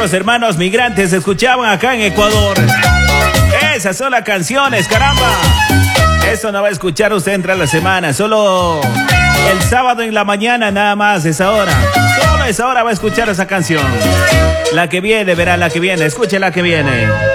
nuestros hermanos migrantes escuchaban acá en Ecuador. Esas son las canciones, caramba. Eso no va a escuchar usted entre la semana, solo el sábado en la mañana nada más, esa hora. Solo esa hora va a escuchar esa canción. La que viene, verá la que viene, escuche la que viene.